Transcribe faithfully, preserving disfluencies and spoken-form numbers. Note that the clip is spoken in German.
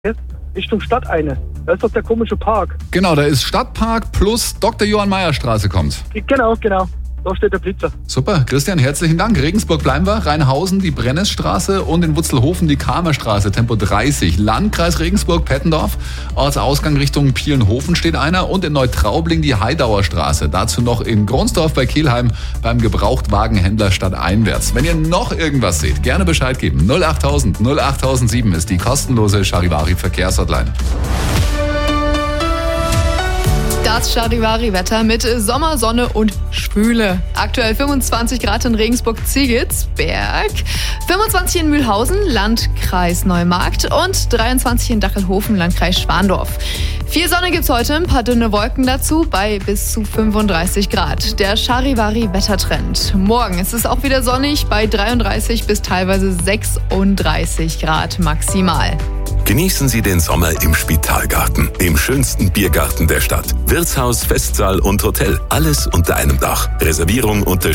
Jetzt Richtung Stadt eine. Da ist doch der komische Park. Genau, da ist Stadtpark plus Doktor Johann Mayer Straße kommt. Genau, genau. Da steht der Blitzer. Super, Christian, herzlichen Dank. Regensburg bleiben wir, Rheinhausen die Brennnesstraße und in Wutzelhofen die Kamerstraße, Tempo dreißig. Landkreis Regensburg, Pettendorf, Ortsausgang Richtung Pielenhofen steht einer und in Neutraubling die Heidauer Straße. Dazu noch in Gronsdorf bei Kelheim beim Gebrauchtwagenhändler stadteinwärts. Wenn ihr noch irgendwas seht, gerne Bescheid geben. null achttausend null achttausendsieben ist die kostenlose Charivari Verkehrshotline. Das Charivari-Wetter mit Sommer, Sonne und Schwüle. Aktuell fünfundzwanzig Grad in Regensburg-Ziegelsberg, fünfundzwanzig in Mühlhausen, Landkreis Neumarkt und dreiundzwanzig in Dackelhofen, Landkreis Schwandorf. Viel Sonne gibt's heute, ein paar dünne Wolken dazu bei bis zu fünfunddreißig Grad. Der Charivari-Wettertrend. Morgen ist es auch wieder sonnig bei dreiunddreißig bis teilweise sechsunddreißig Grad maximal. Genießen Sie den Sommer im Spitalgarten, dem schönsten Biergarten der Stadt. Wirtshaus, Festsaal und Hotel, alles unter einem Dach. Reservierung unter